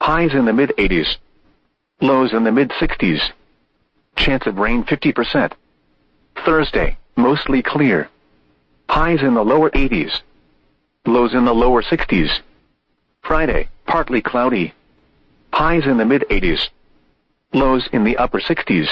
Highs in the mid-80s. Lows in the mid-60s. Chance of rain 50%. Thursday, mostly clear. Highs in the lower 80s. Lows in the lower 60s. Friday, partly cloudy. Highs in the mid-80s. Lows in the upper 60s.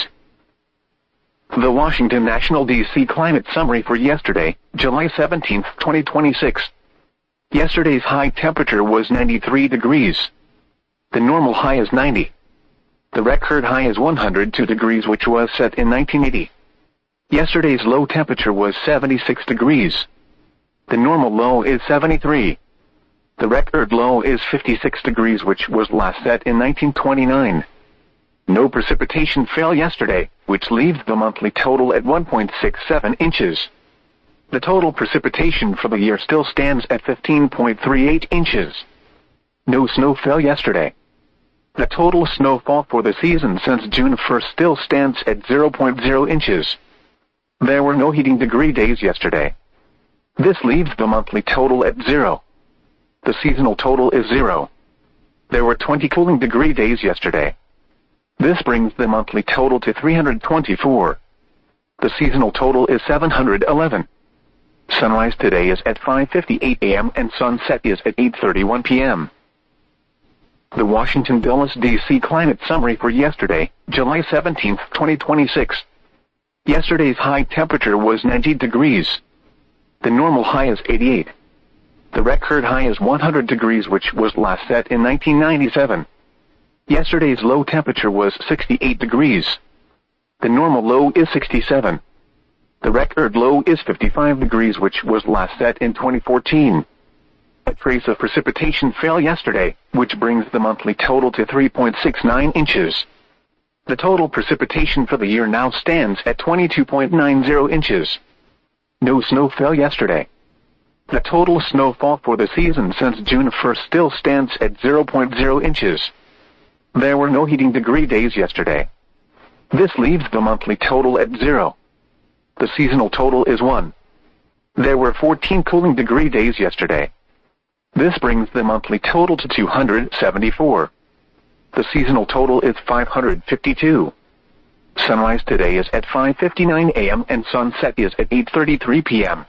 The Washington National DC Climate Summary for yesterday, July 17, 2026. Yesterday's high temperature was 93 degrees. The normal high is 90. The record high is 102 degrees, which was set in 1980. Yesterday's low temperature was 76 degrees. The normal low is 73. The record low is 56 degrees, which was last set in 1929. No precipitation fell yesterday, which leaves the monthly total at 1.67 inches. The total precipitation for the year still stands at 15.38 inches. No snow fell yesterday. The total snowfall for the season since June 1st still stands at 0.0 inches. There were no heating degree days yesterday. This leaves the monthly total at 0. The seasonal total is 0. There were 20 cooling degree days yesterday. This brings the monthly total to 324. The seasonal total is 711. Sunrise today is at 5:58 a.m. and sunset is at 8:31 p.m. The Washington Dulles DC Climate Summary for yesterday, July 17, 2026. Yesterday's high temperature was 90 degrees. The normal high is 88. The record high is 100 degrees, which was last set in 1997. Yesterday's low temperature was 68 degrees. The normal low is 67. The record low is 55 degrees, which was last set in 2014. A trace of precipitation fell yesterday, which brings the monthly total to 3.69 inches. The total precipitation for the year now stands at 22.90 inches. No snow fell yesterday. The total snowfall for the season since June 1st still stands at 0.0 inches. There were no heating degree days yesterday. This leaves the monthly total at 0. The seasonal total is 1. There were 14 cooling degree days yesterday. This brings the monthly total to 274. The seasonal total is 552. Sunrise today is at 5:59 a.m. and sunset is at 8:33 p.m.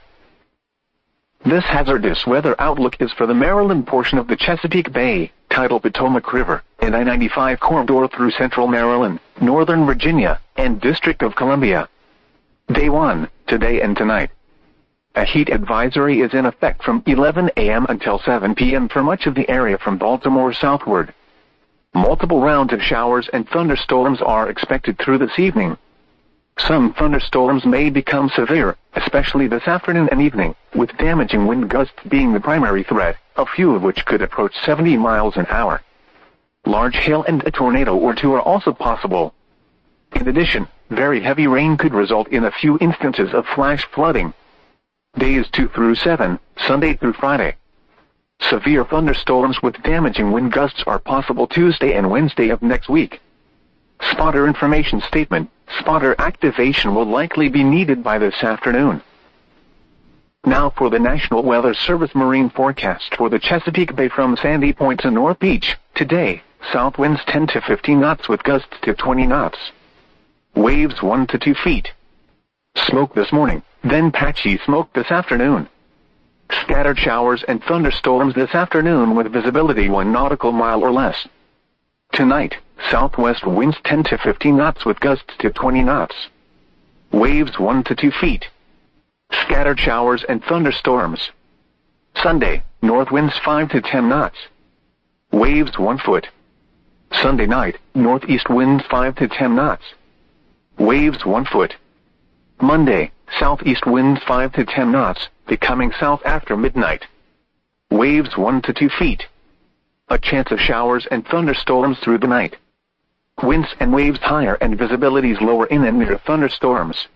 This hazardous weather outlook is for the Maryland portion of the Chesapeake Bay, tidal Potomac River, and I-95 corridor through central Maryland, northern Virginia, and District of Columbia. Day 1, today and tonight. A heat advisory is in effect from 11 a.m. until 7 p.m. for much of the area from Baltimore southward. Multiple rounds of showers and thunderstorms are expected through this evening. Some thunderstorms may become severe, especially this afternoon and evening, with damaging wind gusts being the primary threat, a few of which could approach 70 miles an hour. Large hail and a tornado or two are also possible. In addition, very heavy rain could result in a few instances of flash flooding. Days 2 through 7, Sunday through Friday. Severe thunderstorms with damaging wind gusts are possible Tuesday and Wednesday of next week. Spotter information statement. Spotter activation will likely be needed by this afternoon. Now for the National Weather Service marine forecast for the Chesapeake Bay from Sandy Point to North Beach. Today, south winds 10 to 15 knots with gusts to 20 knots. Waves 1 to 2 feet. Smoke this morning, then patchy smoke this afternoon. Scattered showers and thunderstorms this afternoon with visibility 1 nautical mile or less. Tonight, southwest winds 10 to 15 knots with gusts to 20 knots. Waves 1 to 2 feet. Scattered showers and thunderstorms. Sunday, north winds 5 to 10 knots. Waves 1 foot. Sunday night, northeast winds 5 to 10 knots. Waves 1 foot. Monday, southeast winds 5 to 10 knots, becoming south after midnight. Waves 1 to 2 feet. A chance of showers and thunderstorms through the night. Winds and waves higher and visibilities lower in and near thunderstorms.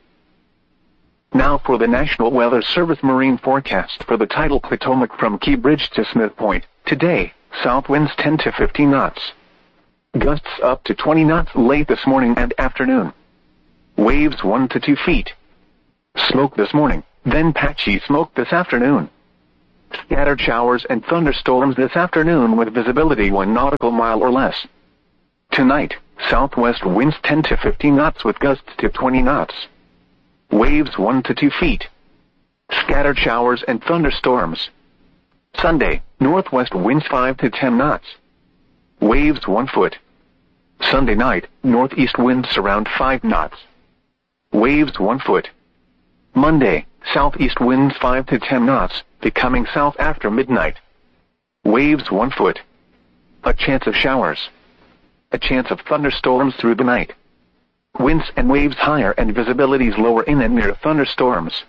Now for the National Weather Service marine forecast for the tidal Potomac from Key Bridge to Smith Point. Today, south winds 10 to 15 knots. Gusts up to 20 knots late this morning and afternoon. Waves 1 to 2 feet. Smoke this morning, then patchy smoke this afternoon. Scattered showers and thunderstorms this afternoon with visibility 1 nautical mile or less. Tonight, southwest winds 10 to 15 knots with gusts to 20 knots. Waves 1 to 2 feet. Scattered showers and thunderstorms. Sunday, northwest winds 5 to 10 knots. Waves 1 foot. Sunday night, northeast winds around 5 knots. Waves 1 foot. Monday, southeast winds 5 to 10 knots, becoming south after midnight. Waves 1 foot. A chance of showers. A chance of thunderstorms through the night. Winds and waves higher and visibilities lower in and near thunderstorms.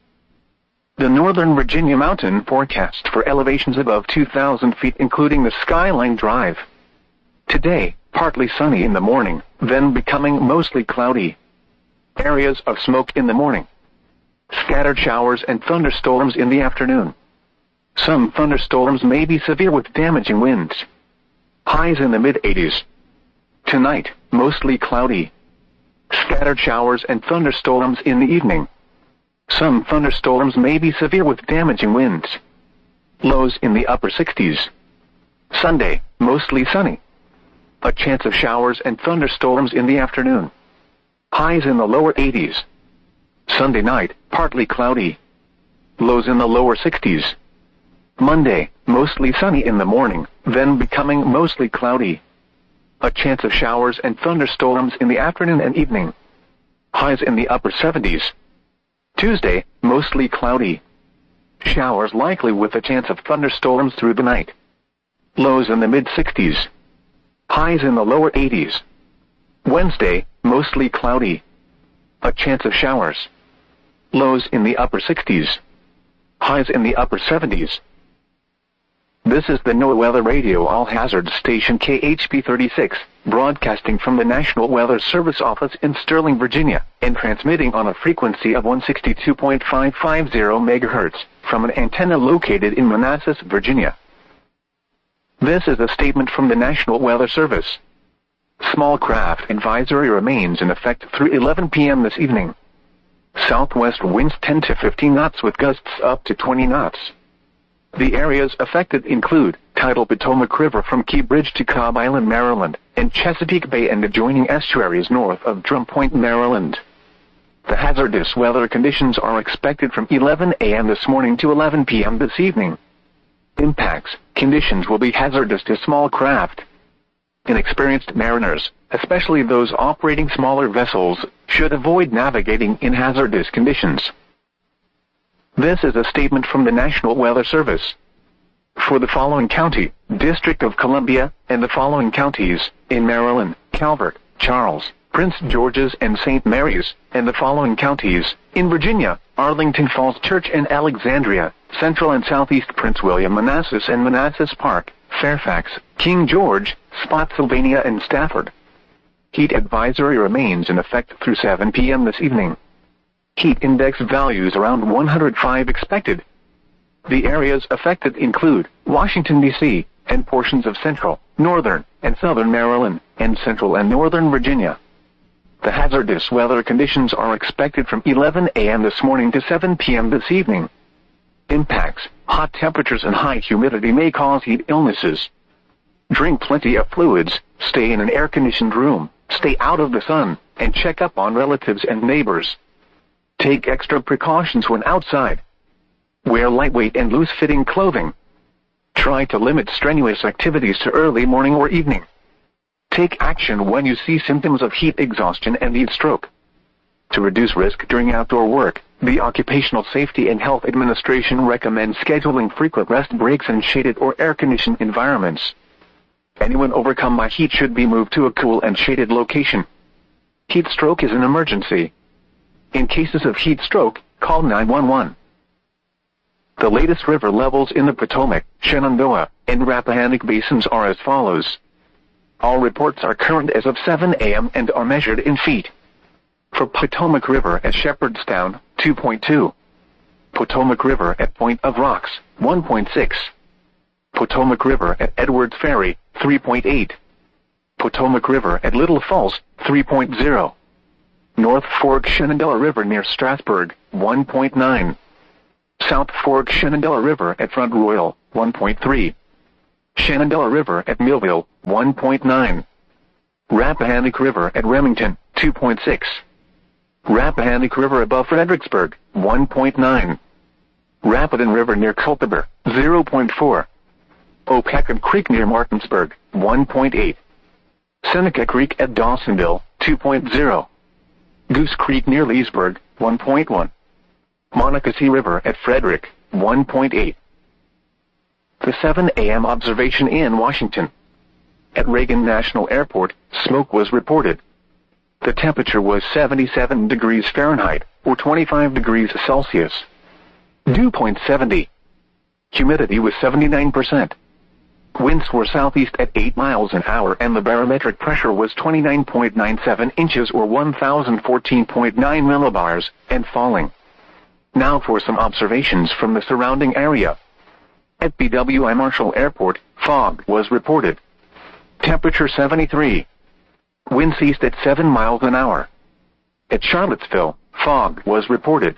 The Northern Virginia mountain forecast for elevations above 2,000 feet including the Skyline Drive. Today, partly sunny in the morning, then becoming mostly cloudy. Areas of smoke in the morning. Scattered showers and thunderstorms in the afternoon. Some thunderstorms may be severe with damaging winds. Highs in the mid-80s. Tonight, mostly cloudy. Scattered showers and thunderstorms in the evening. Some thunderstorms may be severe with damaging winds. Lows in the upper 60s. Sunday, mostly sunny. A chance of showers and thunderstorms in the afternoon. Highs in the lower 80s. Sunday night, partly cloudy. Lows in the lower 60s. Monday, mostly sunny in the morning, then becoming mostly cloudy. A chance of showers and thunderstorms in the afternoon and evening. Highs in the upper 70s. Tuesday, mostly cloudy. Showers likely with a chance of thunderstorms through the night. Lows in the mid-60s. Highs in the lower 80s. Wednesday, mostly cloudy. A chance of showers. Lows in the upper 60s. Highs in the upper 70s. This is the NOAA Weather Radio All-Hazard Station KHP 36, broadcasting from the National Weather Service office in Sterling, Virginia, and transmitting on a frequency of 162.550 MHz from an antenna located in Manassas, Virginia. This is a statement from the National Weather Service. Small craft advisory remains in effect through 11 p.m. this evening. Southwest winds 10 to 15 knots with gusts up to 20 knots. The areas affected include tidal Potomac River from Key Bridge to Cobb Island, Maryland, and Chesapeake Bay and adjoining estuaries north of Drum Point, Maryland. The hazardous weather conditions are expected from 11 a.m. this morning to 11 p.m. this evening. Impacts: conditions will be hazardous to small craft. Inexperienced mariners, especially those operating smaller vessels, should avoid navigating in hazardous conditions. This is a statement from the National Weather Service. For the following county, District of Columbia, and the following counties, in Maryland, Calvert, Charles, Prince George's and St. Mary's, and the following counties, in Virginia, Arlington Falls Church and Alexandria, Central and Southeast Prince William, Manassas and Manassas Park, Fairfax, King George, Spotsylvania and Stafford. Heat advisory remains in effect through 7 p.m. this evening. Heat index values around 105 expected. The areas affected include Washington, D.C., and portions of central, northern, and southern Maryland, and central and northern Virginia. The hazardous weather conditions are expected from 11 a.m. this morning to 7 p.m. this evening. Impacts: hot temperatures and high humidity may cause heat illnesses. Drink plenty of fluids, stay in an air-conditioned room, stay out of the sun, and check up on relatives and neighbors. Take extra precautions when outside. Wear lightweight and loose-fitting clothing. Try to limit strenuous activities to early morning or evening. Take action when you see symptoms of heat exhaustion and heat stroke. To reduce risk during outdoor work, the Occupational Safety and Health Administration recommends scheduling frequent rest breaks in shaded or air-conditioned environments. Anyone overcome by heat should be moved to a cool and shaded location. Heat stroke is an emergency. In cases of heat stroke, call 911. The latest river levels in the Potomac, Shenandoah, and Rappahannock basins are as follows. All reports are current as of 7 a.m. and are measured in feet. For Potomac River at Shepherdstown, 2.2. Potomac River at Point of Rocks, 1.6. Potomac River at Edwards Ferry, 3.8. Potomac River at Little Falls, 3.0. North Fork Shenandoah River near Strasburg, 1.9. South Fork Shenandoah River at Front Royal, 1.3. Shenandoah River at Millville, 1.9. Rappahannock River at Remington, 2.6. Rappahannock River above Fredericksburg, 1.9. Rapidan River near Culpeper, 0.4. Opeckham Creek near Martinsburg, 1.8. Seneca Creek at Dawsonville, 2.0. Goose Creek near Leesburg, 1.1. Monocacy River at Frederick, 1.8. The 7 a.m. observation in Washington. At Reagan National Airport, smoke was reported. The temperature was 77 degrees Fahrenheit, or 25 degrees Celsius. Dew point 70. Humidity was 79%. Winds were southeast at 8 miles an hour and the barometric pressure was 29.97 inches or 1014.9 millibars, and falling. Now for some observations from the surrounding area. At BWI Marshall Airport, fog was reported. Temperature 73. Winds east at 7 miles an hour. At Charlottesville, fog was reported.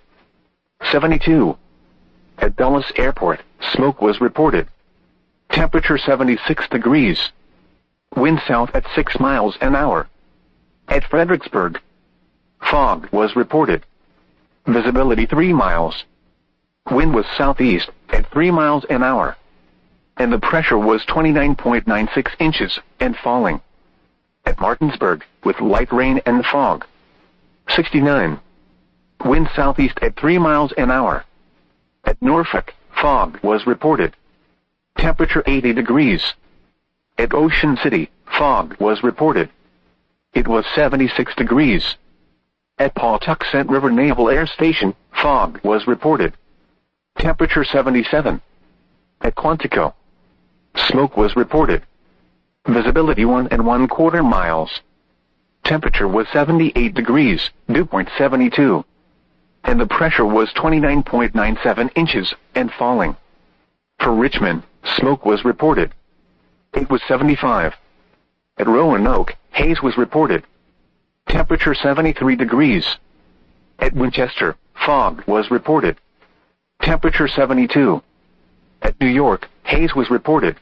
72. At Dulles Airport, smoke was reported. Temperature 76 degrees. Wind south at 6 miles an hour. At Fredericksburg, fog was reported. Visibility 3 miles. Wind was southeast at 3 miles an hour. And the pressure was 29.96 inches and falling. At Martinsburg, with light rain and fog. 69. Wind southeast at 3 miles an hour. At Norfolk, fog was reported. Temperature 80 degrees. At Ocean City, fog was reported. It was 76 degrees. At Pawtuxet River Naval Air Station, fog was reported. Temperature 77. At Quantico, smoke was reported. Visibility 1 1/4 miles. Temperature was 78 degrees, dew point 72. And the pressure was 29.97 inches and falling. For Richmond, smoke was reported. It was 75. At Roanoke, haze was reported. Temperature 73 degrees. At Winchester, fog was reported. Temperature 72. At New York, haze was reported.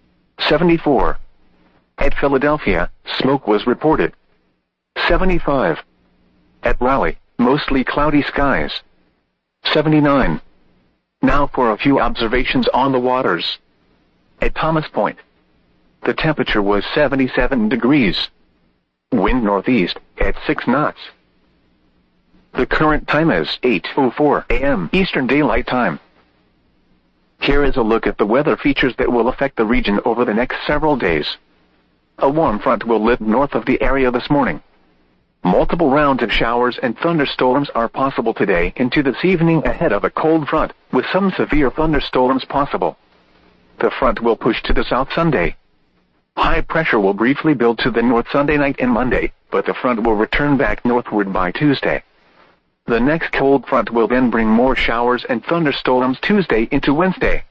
74. At Philadelphia, smoke was reported. 75. At Raleigh, mostly cloudy skies. 79. Now for a few observations on the waters. At Thomas Point, the temperature was 77 degrees. Wind northeast at 6 knots. The current time is 8:04 a.m. Eastern Daylight Time. Here is a look at the weather features that will affect the region over the next several days. A warm front will lift north of the area this morning. Multiple rounds of showers and thunderstorms are possible today into this evening ahead of a cold front, with some severe thunderstorms possible. The front will push to the south Sunday. High pressure will briefly build to the north Sunday night and Monday, but the front will return back northward by Tuesday. The next cold front will then bring more showers and thunderstorms Tuesday into Wednesday.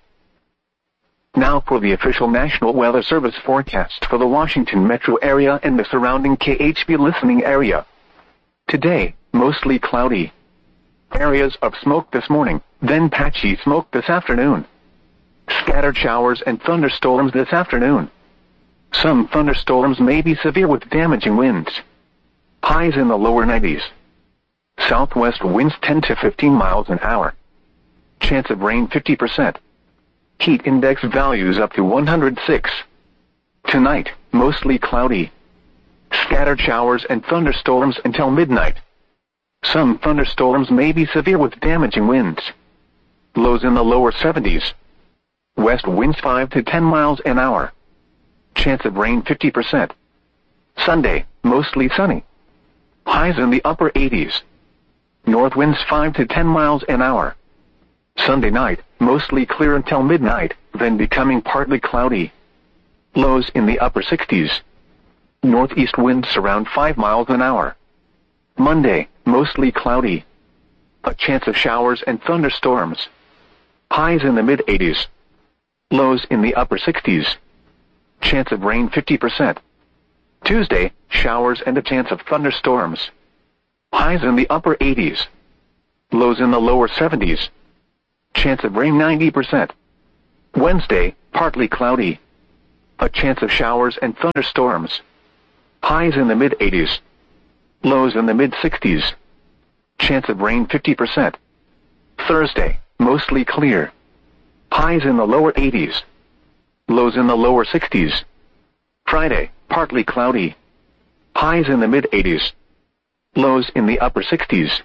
Now for the official National Weather Service forecast for the Washington metro area and the surrounding KHB listening area. Today, mostly cloudy. Areas of smoke this morning, then patchy smoke this afternoon. Scattered showers and thunderstorms this afternoon. Some thunderstorms may be severe with damaging winds. Highs in the lower 90s. Southwest winds 10 to 15 miles an hour. Chance of rain 50%. Heat index values up to 106. Tonight, mostly cloudy. Scattered showers and thunderstorms until midnight. Some thunderstorms may be severe with damaging winds. Lows in the lower 70s. West winds 5 to 10 miles an hour. Chance of rain 50%. Sunday, mostly sunny. Highs in the upper 80s. North winds 5 to 10 miles an hour. Sunday night, mostly clear until midnight, then becoming partly cloudy. Lows in the upper 60s. Northeast winds around 5 miles an hour. Monday, mostly cloudy. A chance of showers and thunderstorms. Highs in the mid-80s. Lows in the upper 60s. Chance of rain 50%. Tuesday, showers and a chance of thunderstorms. Highs in the upper 80s. Lows in the lower 70s. Chance of rain 90%. Wednesday, partly cloudy. A chance of showers and thunderstorms. Highs in the mid-80s. Lows in the mid-60s. Chance of rain 50%. Thursday, mostly clear. Highs in the lower 80s. Lows in the lower 60s. Friday, partly cloudy. Highs in the mid-80s. Lows in the upper 60s.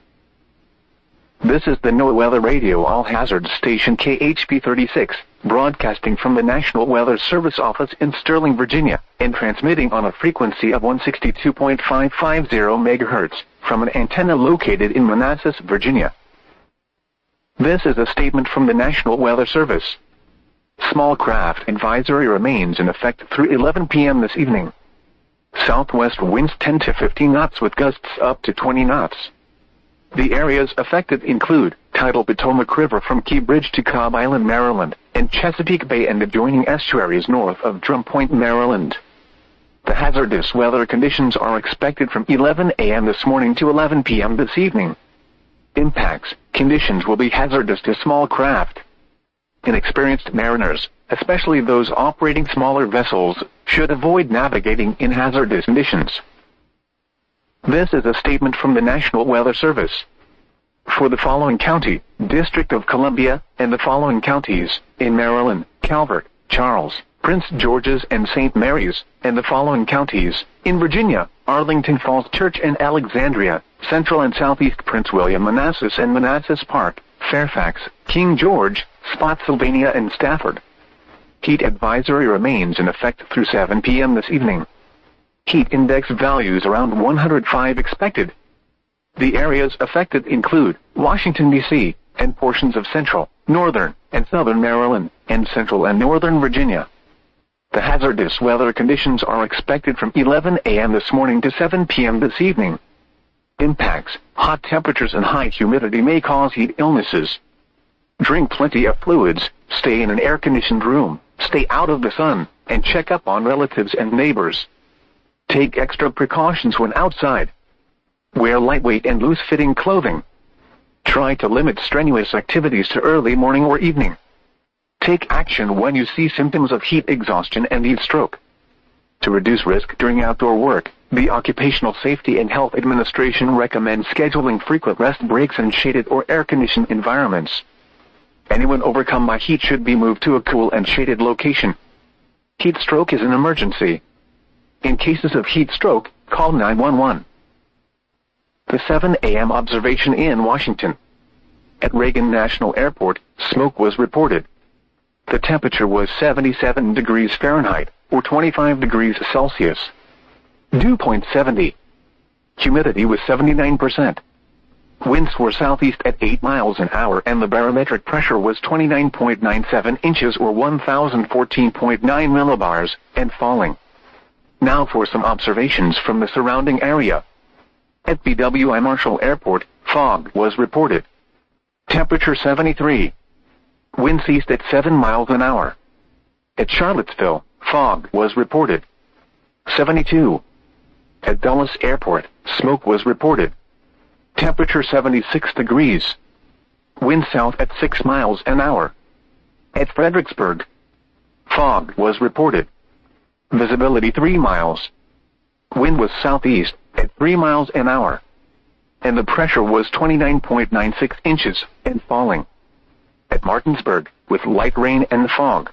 This is the NOAA Weather Radio All-Hazard Station KHP 36, broadcasting from the National Weather Service office in Sterling, Virginia, and transmitting on a frequency of 162.550 MHz from an antenna located in Manassas, Virginia. This is a statement from the National Weather Service. Small craft advisory remains in effect through 11 p.m. this evening. Southwest winds 10 to 15 knots with gusts up to 20 knots. The areas affected include tidal Potomac River from Key Bridge to Cobb Island, Maryland, and Chesapeake Bay and adjoining estuaries north of Drum Point, Maryland. The hazardous weather conditions are expected from 11 a.m. this morning to 11 p.m. this evening. Impacts: conditions will be hazardous to small craft. Inexperienced mariners, especially those operating smaller vessels, should avoid navigating in hazardous conditions. This is a statement from the National Weather Service. For the following county, District of Columbia, and the following counties, in Maryland, Calvert, Charles, Prince George's and St. Mary's, and the following counties, in Virginia, Arlington Falls Church and Alexandria, Central and Southeast Prince William, Manassas and Manassas Park, Fairfax, King George, Spotsylvania and Stafford. Heat advisory remains in effect through 7 p.m. this evening. Heat index values around 105 expected. The areas affected include Washington, D.C., and portions of central, northern, and southern Maryland, and central and northern Virginia. The hazardous weather conditions are expected from 11 a.m. this morning to 7 p.m. this evening. Impacts: hot temperatures and high humidity may cause heat illnesses. Drink plenty of fluids, stay in an air-conditioned room, stay out of the sun, and check up on relatives and neighbors. Take extra precautions when outside. Wear lightweight and loose-fitting clothing. Try to limit strenuous activities to early morning or evening. Take action when you see symptoms of heat exhaustion and heat stroke. To reduce risk during outdoor work, the Occupational Safety and Health Administration recommends scheduling frequent rest breaks in shaded or air-conditioned environments. Anyone overcome by heat should be moved to a cool and shaded location. Heat stroke is an emergency. In cases of heat stroke, call 911. The 7 a.m. observation in Washington. At Reagan National Airport, smoke was reported. The temperature was 77 degrees Fahrenheit, or 25 degrees Celsius. Dew point 70. Humidity was 79%. Winds were southeast at 8 miles an hour and the barometric pressure was 29.97 inches or 1014.9 millibars, and falling. Now for some observations from the surrounding area. At BWI Marshall Airport, fog was reported. Temperature 73. Wind ceased at 7 miles an hour. At Charlottesville, fog was reported. 72. At Dulles Airport, smoke was reported. Temperature 76 degrees. Wind south at 6 miles an hour. At Fredericksburg, fog was reported. Visibility 3 miles. Wind was southeast at 3 miles an hour. And the pressure was 29.96 inches and falling. At Martinsburg, with light rain and fog.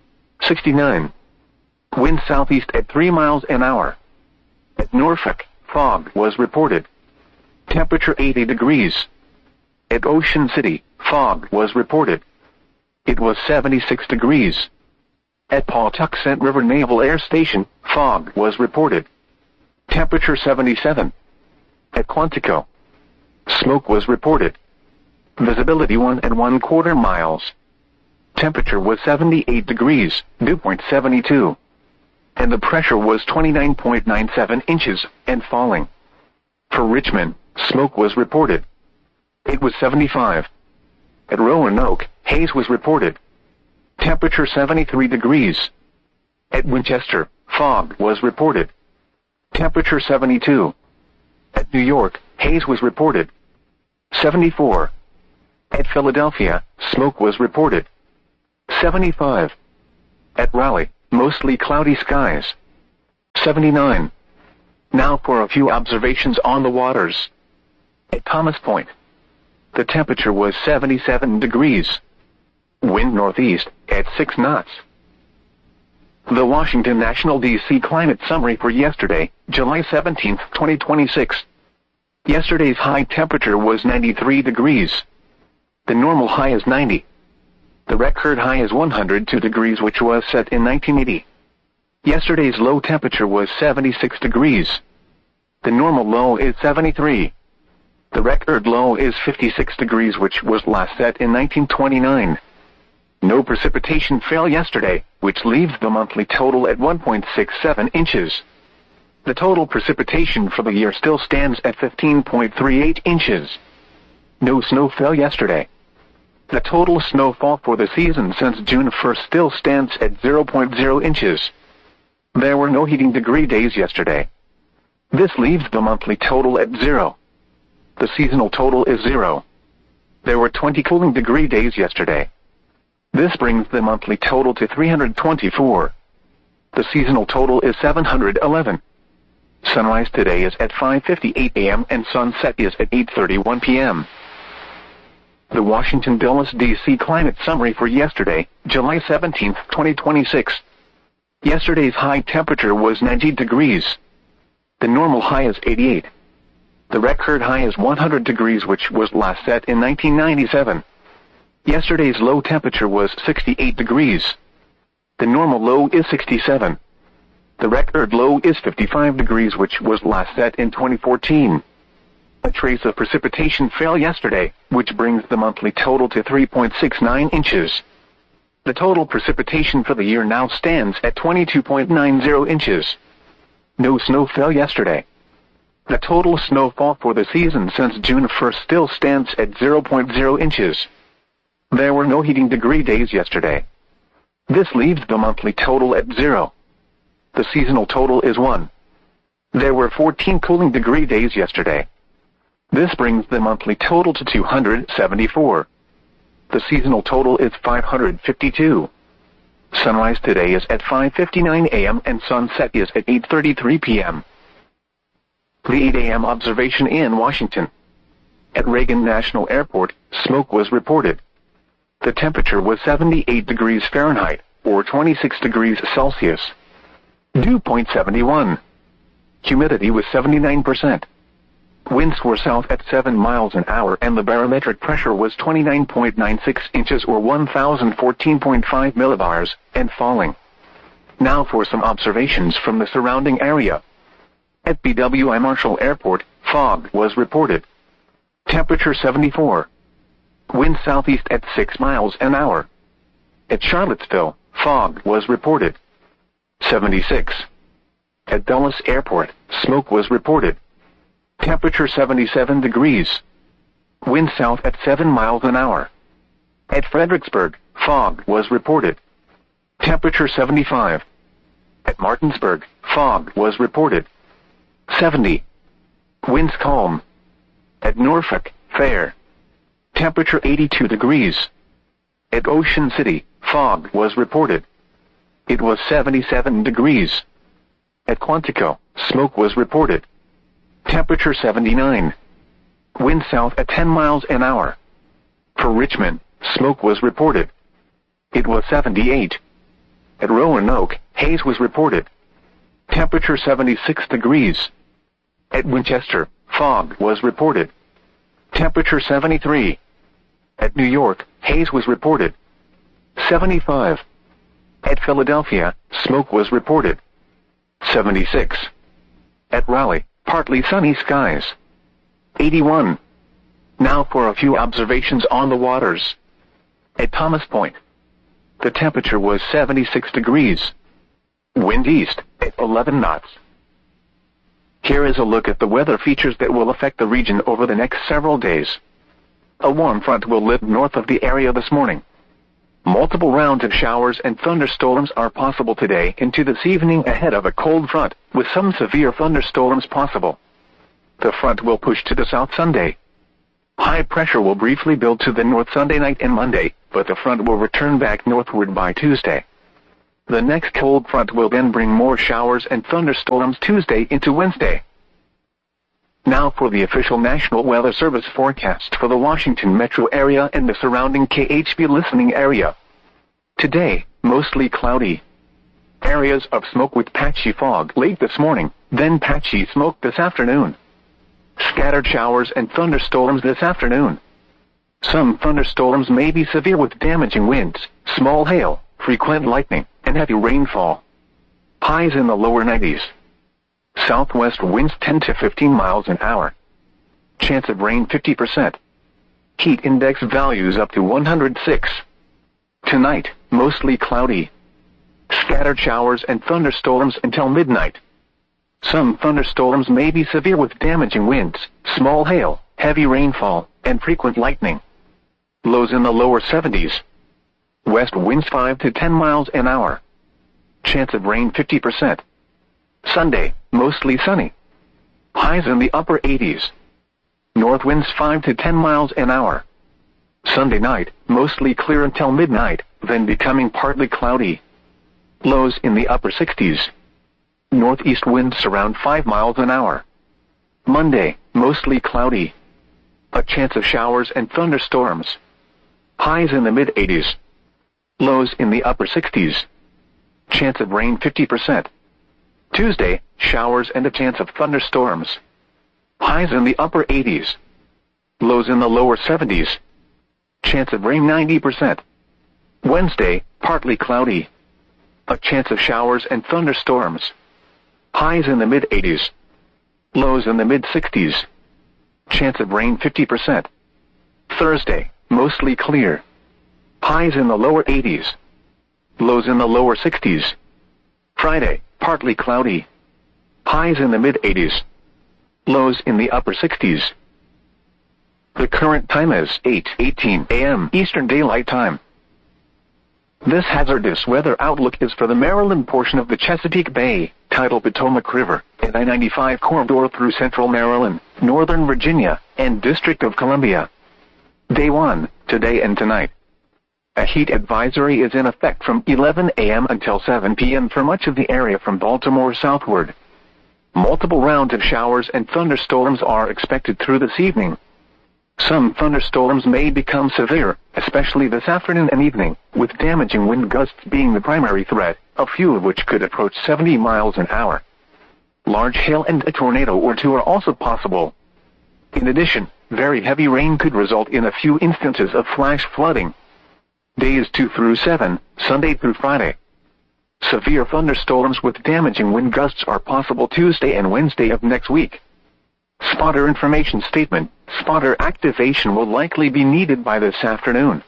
69. Wind southeast at 3 miles an hour. At Norfolk, fog was reported. Temperature 80 degrees. At Ocean City, fog was reported. It was 76 degrees. At Pawtuxent River Naval Air Station, fog was reported. Temperature 77. At Quantico, smoke was reported. Visibility 1 1/4 miles. Temperature was 78 degrees, dew point 72. And the pressure was 29.97 inches and falling. For Richmond, smoke was reported. It was 75. At Roanoke, haze was reported. Temperature 73 degrees. At Winchester, fog was reported. Temperature 72. At New York, haze was reported. 74. At At Philadelphia, smoke was reported. 75. At Raleigh, mostly cloudy skies. 79. Now for a few observations on the waters. At Thomas Point, the temperature was 77 degrees. Wind northeast at 6 knots. The Washington National D.C. Climate Summary for yesterday, July 17, 2026. Yesterday's high temperature was 93 degrees. The normal high is 90. The record high is 102 degrees, which was set in 1980. Yesterday's low temperature was 76 degrees. The normal low is 73. The record low is 56 degrees, which was last set in 1929. No precipitation fell yesterday, which leaves the monthly total at 1.67 inches. The total precipitation for the year still stands at 15.38 inches. No snow fell yesterday. The total snowfall for the season since June 1st still stands at 0.0 inches. There were no heating degree days yesterday. This leaves the monthly total at 0. The seasonal total is 0. There were 20 cooling degree days yesterday. This brings the monthly total to 324. The seasonal total is 711. Sunrise today is at 5:58 a.m. and sunset is at 8:31 p.m. The Washington Dulles D.C. Climate Summary for yesterday, July 17, 2026. Yesterday's high temperature was 90 degrees. The normal high is 88. The record high is 100 degrees, which was last set in 1997. Yesterday's low temperature was 68 degrees. The normal low is 67. The record low is 55 degrees, which was last set in 2014. A trace of precipitation fell yesterday, which brings the monthly total to 3.69 inches. The total precipitation for the year now stands at 22.90 inches. No snow fell yesterday. The total snowfall for the season since June 1st still stands at 0.0 inches. There were no heating degree days yesterday. This leaves the monthly total at 0. The seasonal total is 1. There were 14 cooling degree days yesterday. This brings the monthly total to 274. The seasonal total is 552. Sunrise today is at 5:59 a.m. and sunset is at 8:33 p.m. The 8 a.m. observation in Washington. At Reagan National Airport, smoke was reported. The temperature was 78 degrees Fahrenheit, or 26 degrees Celsius. Dew point 71. Humidity was 79%. Winds were south at 7 miles an hour and the barometric pressure was 29.96 inches or 1014.5 millibars, and falling. Now for some observations from the surrounding area. At BWI Marshall Airport, fog was reported. Temperature 74. Wind southeast at 6 miles an hour. At Charlottesville, fog was reported. 76. At Dulles Airport, smoke was reported. Temperature 77 degrees. Wind south at 7 miles an hour. At Fredericksburg, fog was reported. Temperature 75. At Martinsburg, fog was reported. 70. Winds calm. At Norfolk, fair. Temperature 82 degrees. At Ocean City, fog was reported. It was 77 degrees. At Quantico, smoke was reported. Temperature 79. Wind south at 10 miles an hour. For Richmond, smoke was reported. It was 78. At Roanoke, haze was reported. Temperature 76 degrees. At Winchester, fog was reported. Temperature 73. At New York, haze was reported. 75. At Philadelphia, smoke was reported. 76. At Raleigh, partly sunny skies. 81. Now for a few observations on the waters. At Thomas Point, the temperature was 76 degrees. Wind east at 11 knots. Here is a look at the weather features that will affect the region over the next several days. A warm front will lift north of the area this morning. Multiple rounds of showers and thunderstorms are possible today into this evening ahead of a cold front, with some severe thunderstorms possible. The front will push to the south Sunday. High pressure will briefly build to the north Sunday night and Monday, but the front will return back northward by Tuesday. The next cold front will then bring more showers and thunderstorms Tuesday into Wednesday. Now for the official National Weather Service forecast for the Washington metro area and the surrounding KHB listening area. Today, mostly cloudy. Areas of smoke with patchy fog late this morning, then patchy smoke this afternoon. Scattered showers and thunderstorms this afternoon. Some thunderstorms may be severe with damaging winds, small hail, frequent lightning, and heavy rainfall. Highs in the lower 90s. Southwest winds 10 to 15 miles an hour. Chance of rain 50%. Heat index values up to 106. Tonight, mostly cloudy. Scattered showers and thunderstorms until midnight. Some thunderstorms may be severe with damaging winds, small hail, heavy rainfall, and frequent lightning. Lows in the lower 70s. West winds 5 to 10 miles an hour. Chance of rain 50%. Sunday, mostly sunny. Highs in the upper 80s. North winds 5 to 10 miles an hour. Sunday night, mostly clear until midnight, then becoming partly cloudy. Lows in the upper 60s. Northeast winds around 5 miles an hour. Monday, mostly cloudy. A chance of showers and thunderstorms. Highs in the mid-80s. Lows in the upper 60s. Chance of rain 50%. Tuesday, showers and a chance of thunderstorms. Highs in the upper 80s. Lows in the lower 70s. Chance of rain 90%. Wednesday, partly cloudy. A chance of showers and thunderstorms. Highs in the mid-80s. Lows in the mid-60s. Chance of rain 50%. Thursday, mostly clear. Highs in the lower 80s. Lows in the lower 60s. Friday, partly cloudy. Highs in the mid-80s. Lows in the upper 60s. The current time is 8:18 a.m. Eastern Daylight Time. This hazardous weather outlook is for the Maryland portion of the Chesapeake Bay, tidal Potomac River, and I-95 corridor through central Maryland, northern Virginia, and District of Columbia. Day 1, today and tonight. A heat advisory is in effect from 11 a.m. until 7 p.m. for much of the area from Baltimore southward. Multiple rounds of showers and thunderstorms are expected through this evening. Some thunderstorms may become severe, especially this afternoon and evening, with damaging wind gusts being the primary threat, a few of which could approach 70 miles an hour. Large hail and a tornado or two are also possible. In addition, very heavy rain could result in a few instances of flash flooding. Days 2 through 7, Sunday through Friday. Severe thunderstorms with damaging wind gusts are possible Tuesday and Wednesday of next week. Spotter information statement. Spotter activation will likely be needed by this afternoon.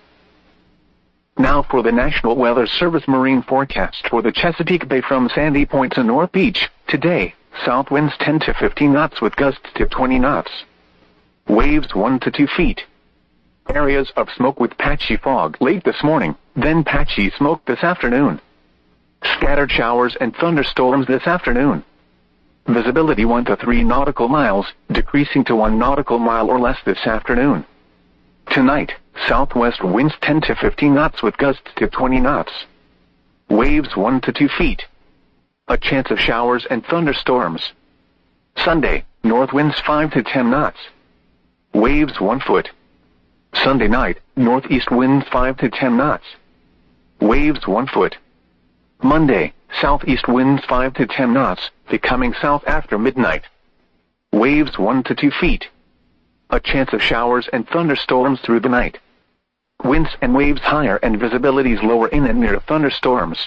Now for the National Weather Service marine forecast for the Chesapeake Bay from Sandy Point to North Beach. Today, south winds 10 to 15 knots with gusts to 20 knots. Waves 1 to 2 feet. Areas of smoke with patchy fog late this morning, then patchy smoke this afternoon. Scattered showers and thunderstorms this afternoon. Visibility 1 to 3 nautical miles, decreasing to 1 nautical mile or less this afternoon. Tonight, southwest winds 10 to 15 knots with gusts to 20 knots. Waves 1 to 2 feet. A chance of showers and thunderstorms. Sunday, north winds 5 to 10 knots. Waves 1 foot. Sunday night, northeast winds 5 to 10 knots. Waves 1 foot. Monday, southeast winds 5 to 10 knots, becoming south after midnight. Waves 1 to 2 feet. A chance of showers and thunderstorms through the night. Winds and waves higher and visibilities lower in and near thunderstorms.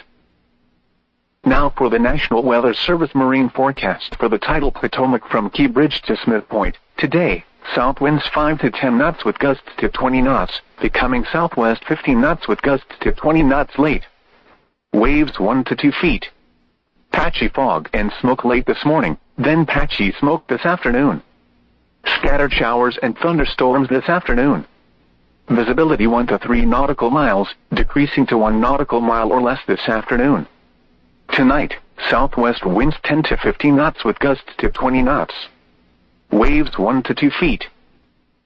Now for the National Weather Service marine forecast for the tidal Potomac from Key Bridge to Smith Point. Today, south winds 5 to 10 knots with gusts to 20 knots, becoming southwest 15 knots with gusts to 20 knots late. Waves 1 to 2 feet. Patchy fog and smoke late this morning, then patchy smoke this afternoon. Scattered showers and thunderstorms this afternoon. Visibility 1 to 3 nautical miles, decreasing to 1 nautical mile or less this afternoon. Tonight, southwest winds 10 to 15 knots with gusts to 20 knots. Waves 1 to 2 feet.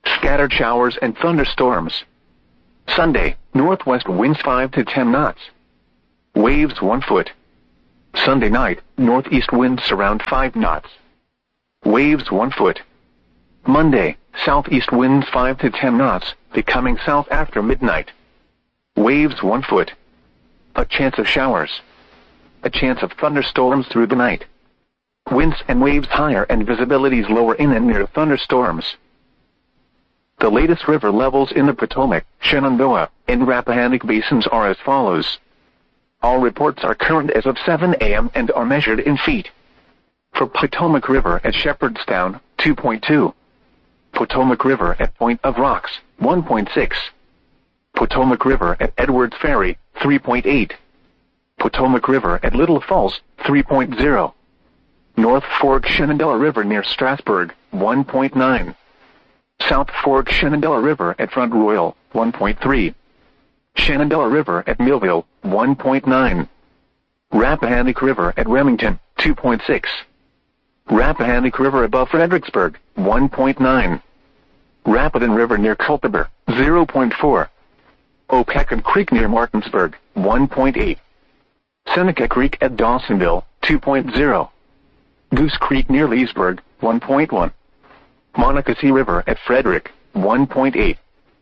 Scattered showers and thunderstorms. Sunday, northwest winds 5 to 10 knots. Waves 1 foot. Sunday night, northeast winds around 5 knots. Waves 1 foot. Monday, southeast winds 5 to 10 knots, becoming south after midnight. Waves 1 foot. A chance of showers. A chance of thunderstorms through the night. Winds and waves higher and visibilities lower in and near thunderstorms. The latest river levels in the Potomac, Shenandoah, and Rappahannock basins are as follows. All reports are current as of 7 a.m. and are measured in feet. For Potomac River at Shepherdstown, 2.2. Potomac River at Point of Rocks, 1.6. Potomac River at Edwards Ferry, 3.8. Potomac River at Little Falls, 3.0. North Fork Shenandoah River near Strasburg, 1.9. South Fork Shenandoah River at Front Royal, 1.3. Shenandoah River at Millville, 1.9. Rappahannock River at Remington, 2.6. Rappahannock River above Fredericksburg, 1.9. Rapidan River near Culpeper, 0.4. Opequon Creek near Martinsburg, 1.8. Seneca Creek at Dawsonville, 2.0. Goose Creek near Leesburg, 1.1. Monocacy River at Frederick, 1.8.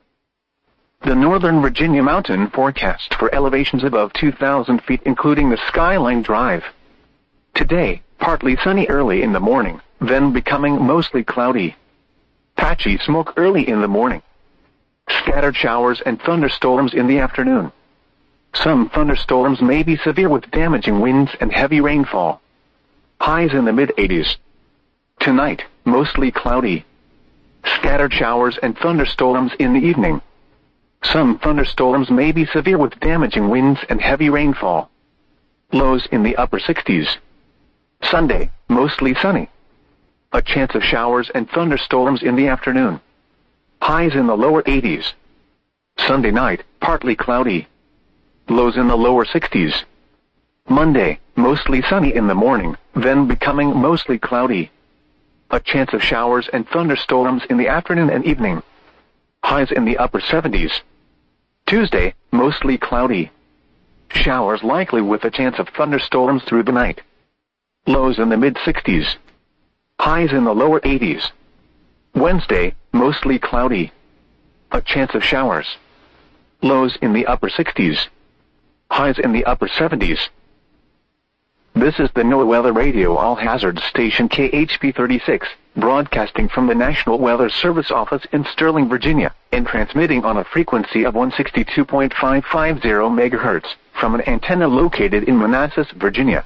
The Northern Virginia Mountain forecast for elevations above 2,000 feet including the Skyline Drive. Today, partly sunny early in the morning, then becoming mostly cloudy. Patchy smoke early in the morning. Scattered showers and thunderstorms in the afternoon. Some thunderstorms may be severe with damaging winds and heavy rainfall. Highs in the mid-80s. Tonight, mostly cloudy. Scattered showers and thunderstorms in the evening. Some thunderstorms may be severe with damaging winds and heavy rainfall. Lows in the upper 60s. Sunday, mostly sunny. A chance of showers and thunderstorms in the afternoon. Highs in the lower 80s. Sunday night, partly cloudy. Lows in the lower 60s. Monday, mostly sunny in the morning, then becoming mostly cloudy. A chance of showers and thunderstorms in the afternoon and evening. Highs in the upper 70s. Tuesday, mostly cloudy. Showers likely with a chance of thunderstorms through the night. Lows in the mid-60s. Highs in the lower 80s. Wednesday, mostly cloudy. A chance of showers. Lows in the upper 60s. Highs in the upper 70s. This is the NOAA Weather Radio All-Hazards Station KHP 36, broadcasting from the National Weather Service office in Sterling, Virginia, and transmitting on a frequency of 162.550 MHz from an antenna located in Manassas, Virginia.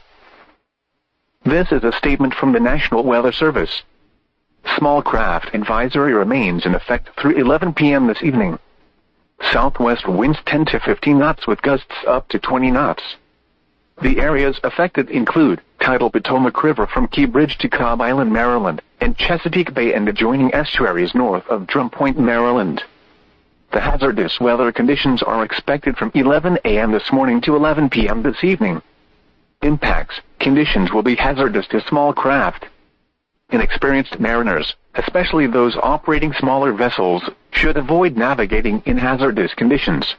This is a statement from the National Weather Service. Small craft advisory remains in effect through 11 p.m. this evening. Southwest winds 10 to 15 knots with gusts up to 20 knots. The areas affected include tidal Potomac River from Key Bridge to Cobb Island, Maryland, and Chesapeake Bay and adjoining estuaries north of Drum Point, Maryland. The hazardous weather conditions are expected from 11 a.m. this morning to 11 p.m. this evening. Impacts: conditions will be hazardous to small craft. Inexperienced mariners, especially those operating smaller vessels, should avoid navigating in hazardous conditions.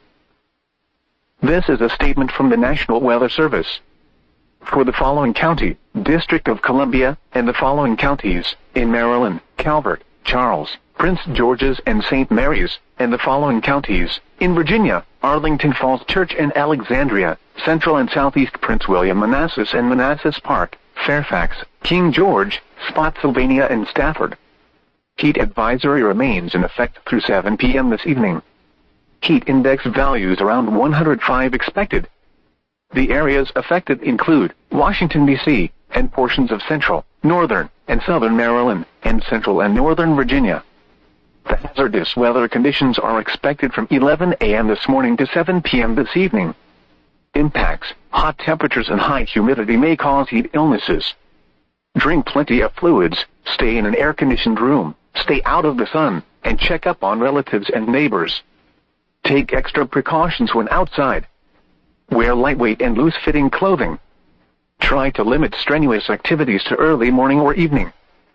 This is a statement from the National Weather Service. For the following county, District of Columbia, and the following counties, in Maryland, Calvert, Charles, Prince George's, and St. Mary's, and the following counties, in Virginia, Arlington Falls Church and Alexandria, Central and Southeast Prince William, Manassas and Manassas Park, Fairfax, King George, Spotsylvania, and Stafford. Heat advisory remains in effect through 7 p.m. this evening. Heat index values around 105 expected. The areas affected include Washington, D.C., and portions of central, northern, and southern Maryland, and central and northern Virginia. The hazardous weather conditions are expected from 11 a.m. this morning to 7 p.m. this evening. Impacts: hot temperatures and high humidity may cause heat illnesses. Drink plenty of fluids, stay in an air-conditioned room, stay out of the sun, and check up on relatives and neighbors. Take extra precautions when outside. Wear lightweight and loose-fitting clothing. Try to limit strenuous activities to early morning or evening.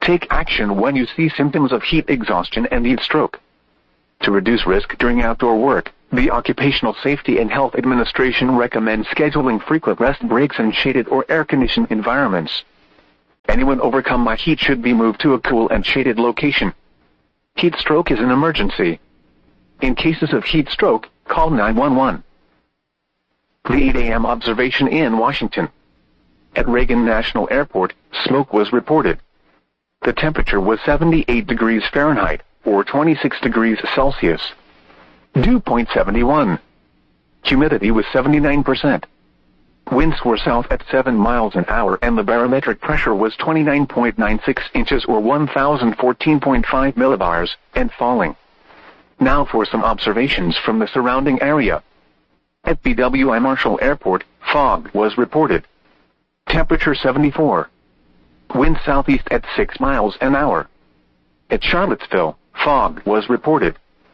Take action when you see symptoms of heat exhaustion and heat stroke. To reduce risk during outdoor work, the Occupational Safety and Health Administration recommends scheduling frequent rest breaks in shaded or air-conditioned environments. Anyone overcome by heat should be moved to a cool and shaded location. Heat stroke is an emergency. In cases of heat stroke, call 911. The 8 a.m. observation in Washington. At Reagan National Airport, smoke was reported. The temperature was 78 degrees Fahrenheit, or 26 degrees Celsius. Dew point 71. Humidity was 79%. Winds were south at 7 miles an hour and the barometric pressure was 29.96 inches or 1014.5 millibars, and falling. Now for some observations from the surrounding area. At BWI Marshall Airport, fog was reported. Temperature 74. Wind southeast at 6 miles an hour. At Charlottesville, fog was reported.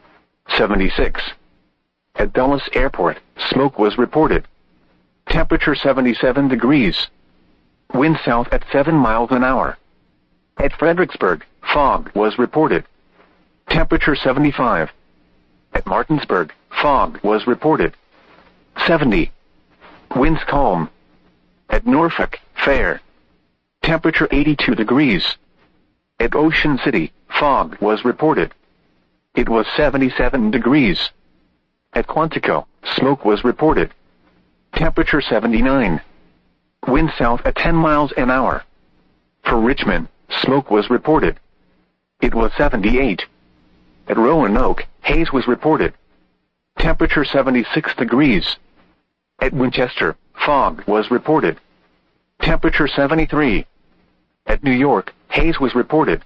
76. At Dulles Airport, smoke was reported. Temperature 77 degrees. Wind south at 7 miles an hour. At Fredericksburg, fog was reported. Temperature 75. At Martinsburg, fog was reported. 70. Winds calm. At Norfolk, fair. Temperature 82 degrees. At Ocean City, fog was reported. It was 77 degrees. At Quantico, smoke was reported. Temperature 79. Wind south at 10 miles an hour. For Richmond, smoke was reported. It was 78. At Roanoke, haze was reported. Temperature 76 degrees. At Winchester, fog was reported. Temperature 73. At New York, haze was reported.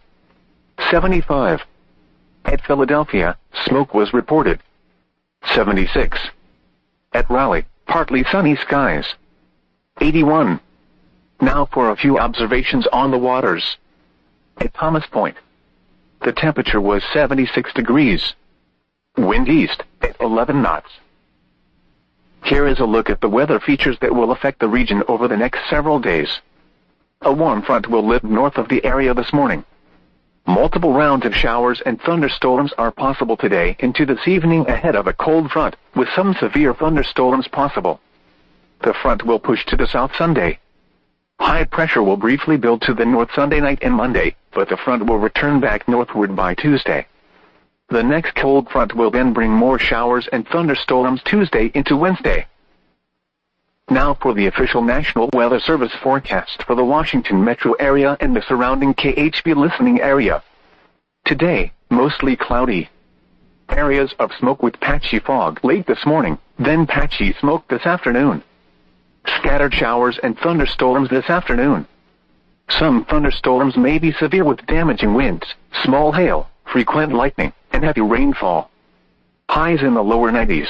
75. At Philadelphia, smoke was reported. 76. At Raleigh, partly sunny skies. 81. Now for a few observations on the waters. At Thomas Point, the temperature was 76 degrees. Wind east at 11 knots. Here is a look at the weather features that will affect the region over the next several days. A warm front will lift north of the area this morning. Multiple rounds of showers and thunderstorms are possible today into this evening ahead of a cold front, with some severe thunderstorms possible. The front will push to the south Sunday. High pressure will briefly build to the north Sunday night and Monday, but the front will return back northward by Tuesday. The next cold front will then bring more showers and thunderstorms Tuesday into Wednesday. Now for the official National Weather Service forecast for the Washington metro area and the surrounding KHB listening area. Today, mostly cloudy. Areas of smoke with patchy fog late this morning, then patchy smoke this afternoon. Scattered showers and thunderstorms this afternoon. Some thunderstorms may be severe with damaging winds, small hail, frequent lightning, and heavy rainfall. Highs in the lower 90s.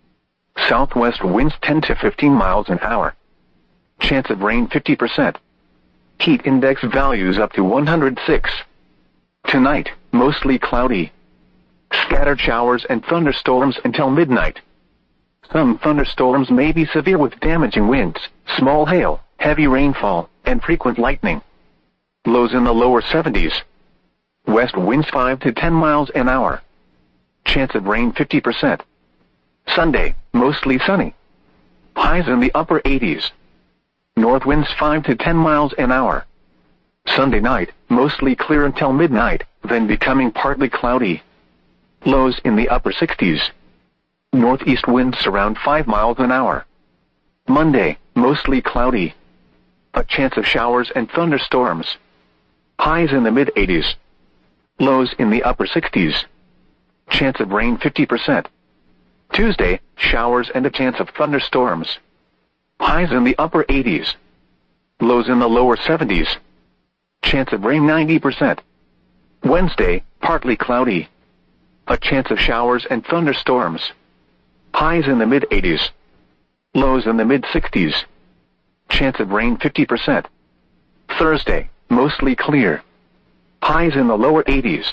Southwest winds 10 to 15 miles an hour. Chance of rain 50%. Heat index values up to 106. Tonight, mostly cloudy. Scattered showers and thunderstorms until midnight. Some thunderstorms may be severe with damaging winds, small hail, heavy rainfall, and frequent lightning. Lows in the lower 70s. West winds 5 to 10 miles an hour. Chance of rain 50%. Sunday, mostly sunny. Highs in the upper 80s. North winds 5 to 10 miles an hour. Sunday night, mostly clear until midnight, then becoming partly cloudy. Lows in the upper 60s. Northeast winds around 5 miles an hour. Monday, mostly cloudy. A chance of showers and thunderstorms. Highs in the mid-80s. Lows in the upper 60s. Chance of rain 50%. Tuesday, showers and a chance of thunderstorms. Highs in the upper 80s. Lows in the lower 70s. Chance of rain 90%. Wednesday, partly cloudy. A chance of showers and thunderstorms. Highs in the mid-80s. Lows in the mid-60s. Chance of rain 50%. Thursday, mostly clear. Highs in the lower 80s.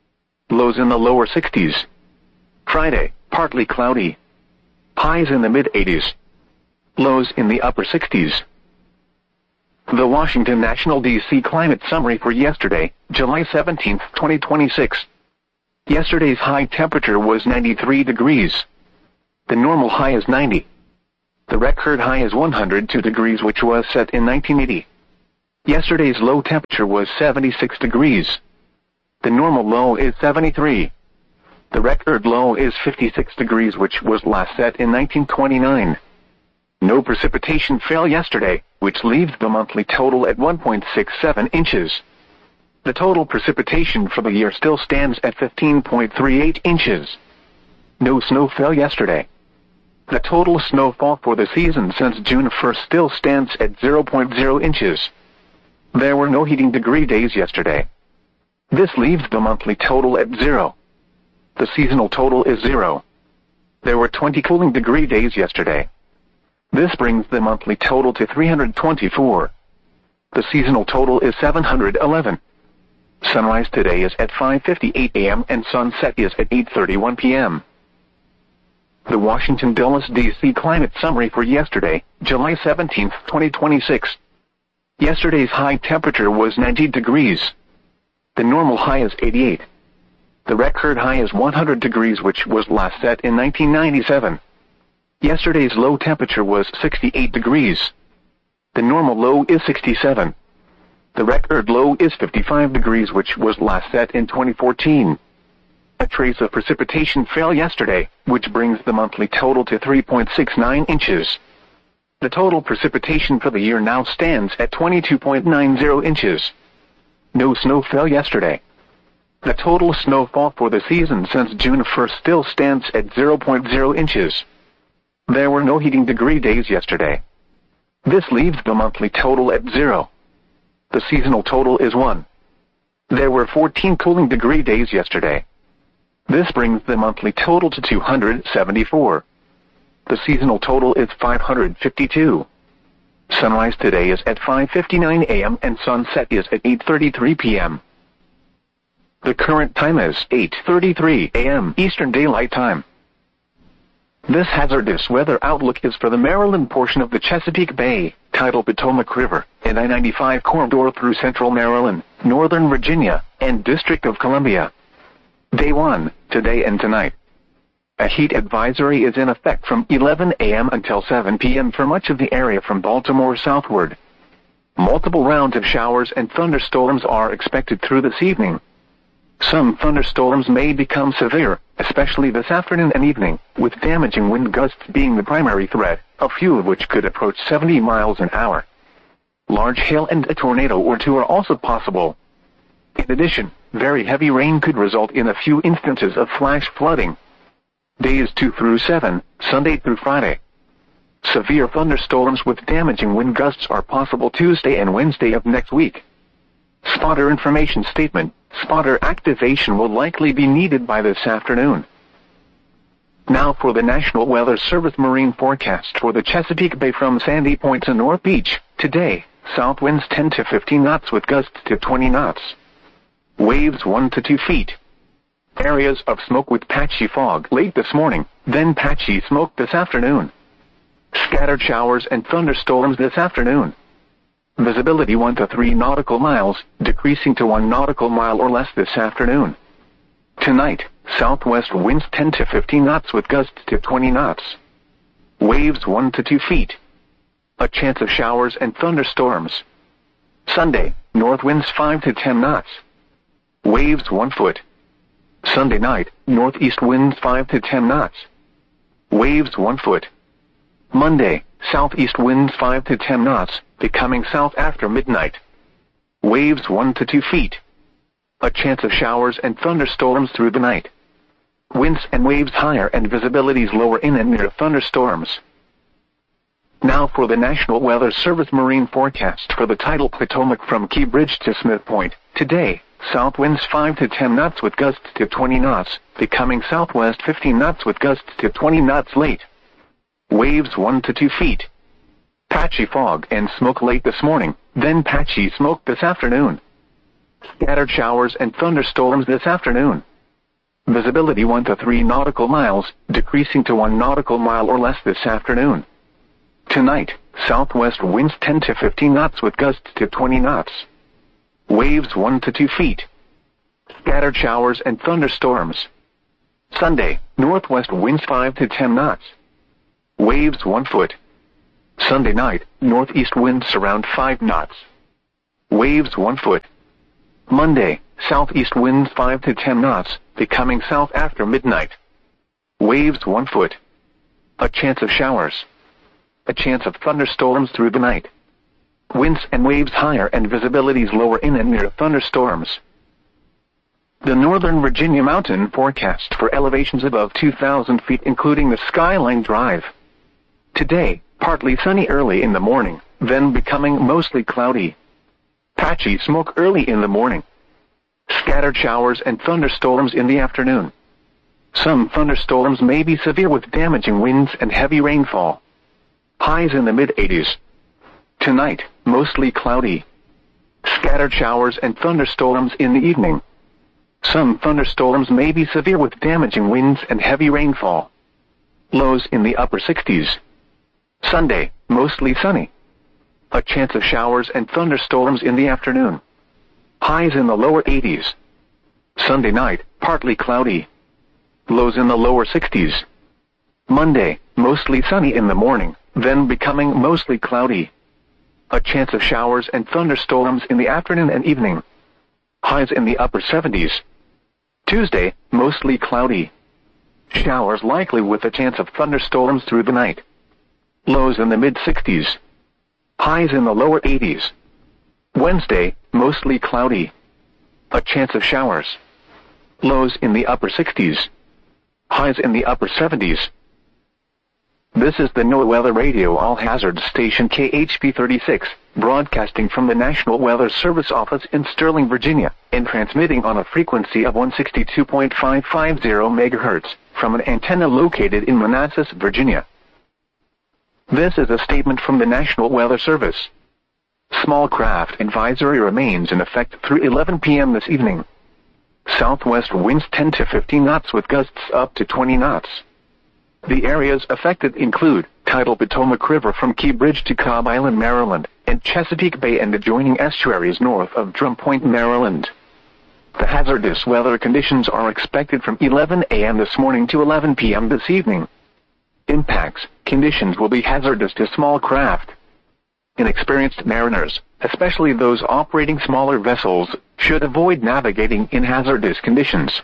Lows in the lower 60s. Friday, partly cloudy. Highs in the mid-80s. Lows in the upper 60s. The Washington National DC Climate Summary for yesterday, July 17, 2026. Yesterday's high temperature was 93 degrees. The normal high is 90. The record high is 102 degrees, which was set in 1980. Yesterday's low temperature was 76 degrees. The normal low is 73. The record low is 56 degrees, which was last set in 1929. No precipitation fell yesterday, which leaves the monthly total at 1.67 inches. The total precipitation for the year still stands at 15.38 inches. No snow fell yesterday. The total snowfall for the season since June 1st still stands at 0.0 inches. There were no heating degree days yesterday. This leaves the monthly total at 0. The seasonal total is 0. There were 20 cooling degree days yesterday. This brings the monthly total to 324. The seasonal total is 711. Sunrise today is at 5:58 a.m. and sunset is at 8:31 p.m. The Washington Dulles DC Climate Summary for yesterday, July 17, 2026. Yesterday's high temperature was 90 degrees. The normal high is 88. The record high is 100 degrees, which was last set in 1997. Yesterday's low temperature was 68 degrees. The normal low is 67. The record low is 55 degrees, which was last set in 2014. A trace of precipitation fell yesterday, which brings the monthly total to 3.69 inches. The total precipitation for the year now stands at 22.90 inches. No snow fell yesterday. The total snowfall for the season since June 1st still stands at 0.0 inches. There were no heating degree days yesterday. This leaves the monthly total at 0. The seasonal total is 1. There were 14 cooling degree days yesterday. This brings the monthly total to 274. The seasonal total is 552. Sunrise today is at 5:59 a.m. and sunset is at 8:33 p.m. The current time is 8:33 a.m. Eastern Daylight Time. This hazardous weather outlook is for the Maryland portion of the Chesapeake Bay, tidal Potomac River, and I-95 corridor through central Maryland, northern Virginia, and District of Columbia. Day 1, today and tonight. A heat advisory is in effect from 11 a.m. until 7 p.m. for much of the area from Baltimore southward. Multiple rounds of showers and thunderstorms are expected through this evening. Some thunderstorms may become severe, especially this afternoon and evening, with damaging wind gusts being the primary threat, a few of which could approach 70 miles an hour. Large hail and a tornado or two are also possible. In addition, very heavy rain could result in a few instances of flash flooding. Days 2 through 7, Sunday through Friday. Severe thunderstorms with damaging wind gusts are possible Tuesday and Wednesday of next week. Spotter information statement. Spotter activation will likely be needed by this afternoon. Now for the National Weather Service marine forecast for the Chesapeake Bay from Sandy Point to North Beach. Today, south winds 10 to 15 knots with gusts to 20 knots. Waves 1 to 2 feet. Areas of smoke with patchy fog late this morning, then patchy smoke this afternoon. Scattered showers and thunderstorms this afternoon. Visibility 1 to 3 nautical miles, decreasing to 1 nautical mile or less this afternoon. Tonight, southwest winds 10 to 15 knots with gusts to 20 knots. Waves 1 to 2 feet. A chance of showers and thunderstorms. Sunday, north winds 5 to 10 knots. Waves 1 foot. Sunday night, northeast winds 5 to 10 knots. Waves 1 foot. Monday, southeast winds 5 to 10 knots, becoming south after midnight. Waves 1 to 2 feet. A chance of showers and thunderstorms through the night. Winds and waves higher and visibilities lower in and near thunderstorms. Now for the National Weather Service marine forecast for the tidal Potomac from Key Bridge to Smith Point. Today, south winds 5 to 10 knots with gusts to 20 knots, becoming southwest 15 knots with gusts to 20 knots late. Waves 1 to 2 feet. Patchy fog and smoke late this morning, then patchy smoke this afternoon. Scattered showers and thunderstorms this afternoon. Visibility 1 to 3 nautical miles, decreasing to 1 nautical mile or less this afternoon. Tonight, southwest winds 10 to 15 knots with gusts to 20 knots. Waves 1 to 2 feet. Scattered showers and thunderstorms. Sunday, northwest winds 5 to 10 knots. Waves 1 foot. Sunday night, northeast winds around 5 knots. Waves 1 foot. Monday, southeast winds 5 to 10 knots, becoming south after midnight. Waves 1 foot. A chance of showers. A chance of thunderstorms through the night. Winds and waves higher and visibilities lower in and near thunderstorms. The Northern Virginia mountain forecast for elevations above 2,000 feet including the Skyline Drive. Today, partly sunny early in the morning, then becoming mostly cloudy. Patchy smoke early in the morning. Scattered showers and thunderstorms in the afternoon. Some thunderstorms may be severe with damaging winds and heavy rainfall. Highs in the mid-80s. Tonight, mostly cloudy. Scattered showers and thunderstorms in the evening. Some thunderstorms may be severe with damaging winds and heavy rainfall. Lows in the upper 60s. Sunday, mostly sunny. A chance of showers and thunderstorms in the afternoon. Highs in the lower 80s. Sunday night, partly cloudy. Lows in the lower 60s. Monday, mostly sunny in the morning, then becoming mostly cloudy. A chance of showers and thunderstorms in the afternoon and evening. Highs in the upper 70s. Tuesday, mostly cloudy. Showers likely with a chance of thunderstorms through the night. Lows in the mid-60s. Highs in the lower 80s. Wednesday, mostly cloudy. A chance of showers. Lows in the upper 60s. Highs in the upper 70s. This is the NOAA Weather Radio All-Hazard Station KHP 36, broadcasting from the National Weather Service office in Sterling, Virginia, and transmitting on a frequency of 162.550 MHz from an antenna located in Manassas, Virginia. This is a statement from the National Weather Service. Small craft advisory remains in effect through 11 p.m. this evening. Southwest winds 10 to 15 knots with gusts up to 20 knots. The areas affected include tidal Potomac River from Key Bridge to Cobb Island, Maryland, and Chesapeake Bay and adjoining estuaries north of Drum Point, Maryland. The hazardous weather conditions are expected from 11 a.m. this morning to 11 p.m. this evening. Impacts, conditions will be hazardous to small craft. Inexperienced mariners, especially those operating smaller vessels, should avoid navigating in hazardous conditions.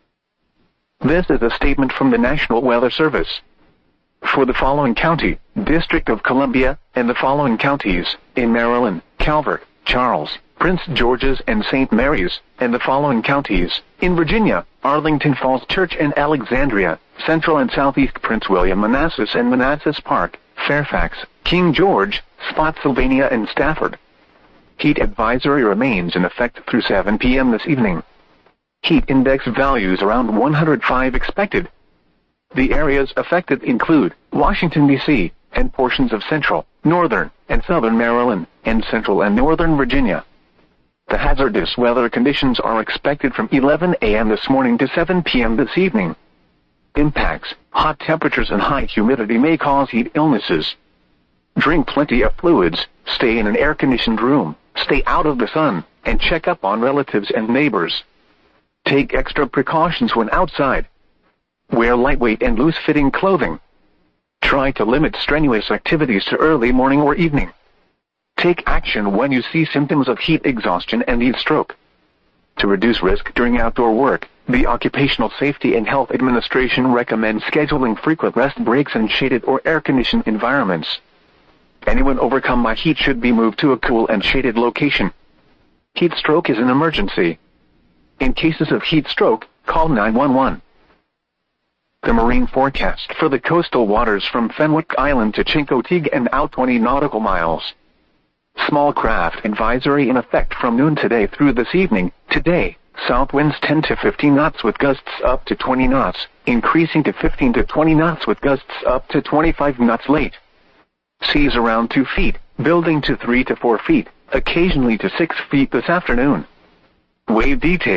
This is a statement from the National Weather Service. For the following county, District of Columbia, and the following counties, in Maryland, Calvert, Charles, Prince George's and St. Mary's, and the following counties, in Virginia, Arlington Falls Church and Alexandria, Central and Southeast Prince William, Manassas and Manassas Park, Fairfax, King George, Spotsylvania and Stafford. Heat advisory remains in effect through 7 p.m. this evening. Heat index values around 105 expected. The areas affected include Washington, D.C., and portions of central, northern, and southern Maryland, and central and northern Virginia. The hazardous weather conditions are expected from 11 a.m. this morning to 7 p.m. this evening. Impacts, hot temperatures and high humidity may cause heat illnesses. Drink plenty of fluids, stay in an air-conditioned room, stay out of the sun, and check up on relatives and neighbors. Take extra precautions when outside. Wear lightweight and loose-fitting clothing. Try to limit strenuous activities to early morning or evening. Take action when you see symptoms of heat exhaustion and heat stroke. To reduce risk during outdoor work, the Occupational Safety and Health Administration recommends scheduling frequent rest breaks in shaded or air-conditioned environments. Anyone overcome by heat should be moved to a cool and shaded location. Heat stroke is an emergency. In cases of heat stroke, call 911. The marine forecast for the coastal waters from Fenwick Island to Chincoteague and out 20 nautical miles. Small craft advisory in effect from noon today through this evening. Today, south winds 10 to 15 knots with gusts up to 20 knots, increasing to 15 to 20 knots with gusts up to 25 knots late. Seas around 2 feet, building to 3 to 4 feet, occasionally to 6 feet this afternoon. Wave detail,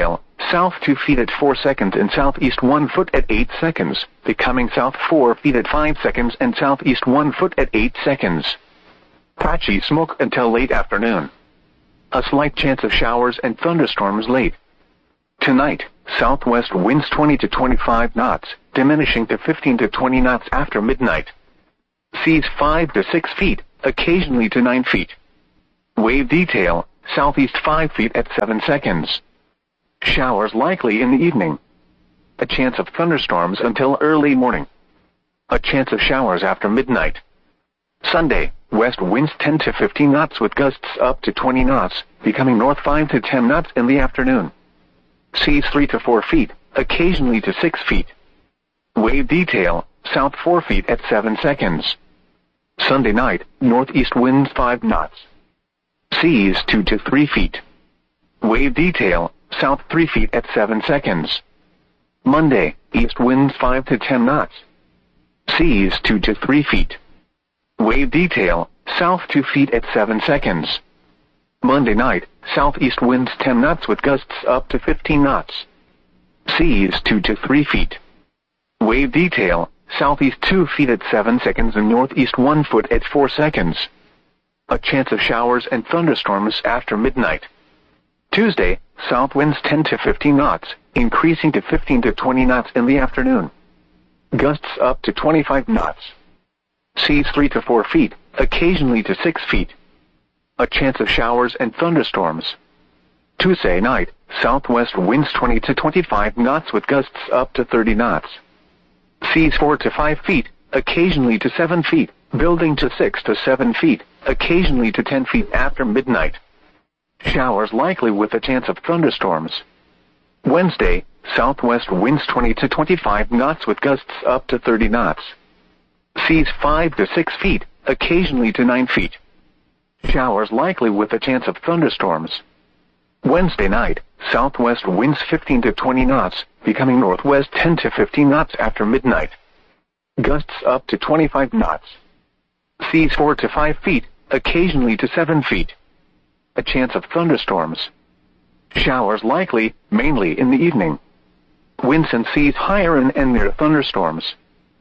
south 2 feet at 4 seconds and southeast 1 foot at 8 seconds, becoming south 4 feet at 5 seconds and southeast 1 foot at 8 seconds. Patchy smoke until late afternoon. A slight chance of showers and thunderstorms late. Tonight, southwest winds 20 to 25 knots, diminishing to 15 to 20 knots after midnight. Seas 5 to 6 feet, occasionally to 9 feet. Wave detail, southeast 5 feet at 7 seconds. Showers likely in the evening. A chance of thunderstorms until early morning. A chance of showers after midnight. Sunday, west winds 10 to 15 knots with gusts up to 20 knots, becoming north 5 to 10 knots in the afternoon. Seas 3 to 4 feet, occasionally to 6 feet. Wave detail, south 4 feet at 7 seconds. Sunday night, northeast winds 5 knots. Seas 2 to 3 feet. Wave detail, south 3 feet at 7 seconds. Monday, east winds 5 to 10 knots. Seas 2 to 3 feet. Wave detail, south 2 feet at 7 seconds. Monday night, southeast winds 10 knots with gusts up to 15 knots. Seas 2 to 3 feet. Wave detail, southeast 2 feet at 7 seconds and northeast 1 foot at 4 seconds. A chance of showers and thunderstorms after midnight. Tuesday, south winds 10 to 15 knots, increasing to 15 to 20 knots in the afternoon. Gusts up to 25 knots. Seas 3 to 4 feet, occasionally to 6 feet. A chance of showers and thunderstorms. Tuesday night, southwest winds 20 to 25 knots with gusts up to 30 knots. Seas 4 to 5 feet, occasionally to 7 feet, building to 6 to 7 feet, occasionally to 10 feet after midnight. Showers likely with a chance of thunderstorms. Wednesday, southwest winds 20 to 25 knots with gusts up to 30 knots. Seas 5 to 6 feet, occasionally to 9 feet. Showers likely with a chance of thunderstorms. Wednesday night, southwest winds 15 to 20 knots, becoming northwest 10 to 15 knots after midnight. Gusts up to 25 knots. Seas 4 to 5 feet, occasionally to 7 feet. A chance of thunderstorms. Showers likely, mainly in the evening. Winds and seas higher and near thunderstorms.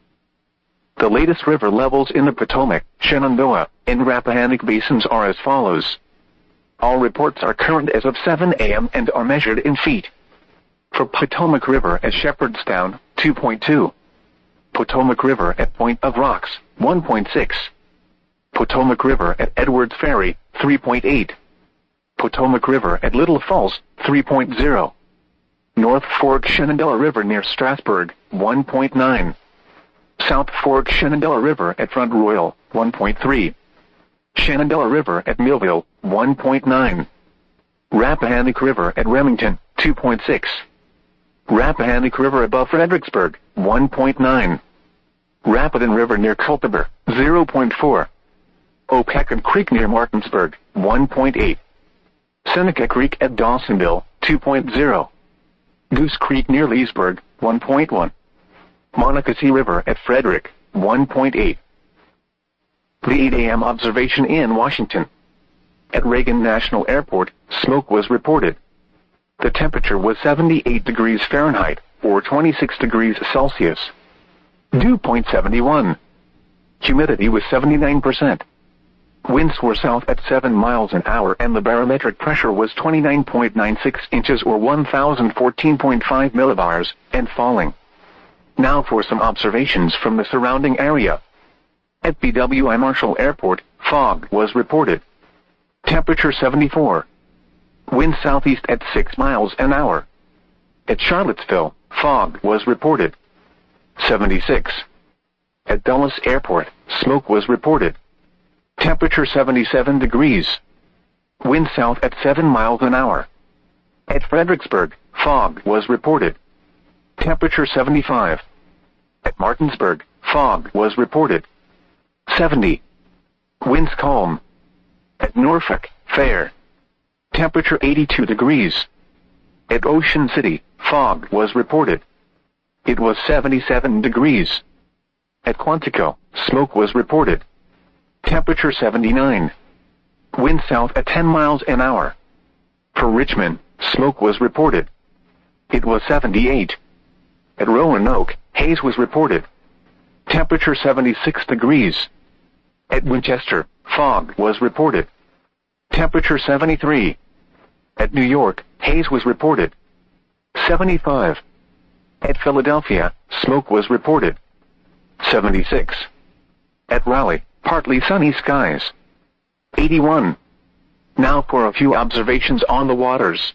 The latest river levels in the Potomac, Shenandoah, and Rappahannock basins are as follows. All reports are current as of 7 a.m. and are measured in feet. For Potomac River at Shepherdstown, 2.2. Potomac River at Point of Rocks, 1.6. Potomac River at Edwards Ferry, 3.8. Potomac River at Little Falls, 3.0. North Fork Shenandoah River near Strasburg, 1.9. South Fork Shenandoah River at Front Royal, 1.3. Shenandoah River at Millville, 1.9. Rappahannock River at Remington, 2.6. Rappahannock River above Fredericksburg, 1.9. Rapidan River near Culpeper, 0.4. Opecon Creek near Martinsburg, 1.8. Seneca Creek at Dawsonville, 2.0. Goose Creek near Leesburg, 1.1. Monocacy River at Frederick, 1.8. The 8 a.m. observation in Washington. At Reagan National Airport, smoke was reported. The temperature was 78 degrees Fahrenheit, or 26 degrees Celsius. Dew point 71. Humidity was 79%. Winds were south at 7 miles an hour and the barometric pressure was 29.96 inches or 1014.5 millibars, and falling. Now for some observations from the surrounding area. At BWI Marshall Airport, fog was reported. Temperature 74. Wind southeast at 6 miles an hour. At Charlottesville, fog was reported. 76. At Dulles Airport, smoke was reported. Temperature 77 degrees. Wind south at 7 miles an hour. At Fredericksburg, fog was reported. Temperature 75. At Martinsburg, fog was reported. 70. Winds calm. At Norfolk, fair. Temperature 82 degrees. At Ocean City, fog was reported. It was 77 degrees. At Quantico, smoke was reported. Temperature 79. Wind south at 10 miles an hour. For Richmond, smoke was reported. It was 78. At Roanoke, haze was reported. Temperature 76 degrees. At Winchester, fog was reported. Temperature 73. At New York, haze was reported. 75. At Philadelphia, smoke was reported. 76. At Raleigh, partly sunny skies. 81. Now for a few observations on the waters.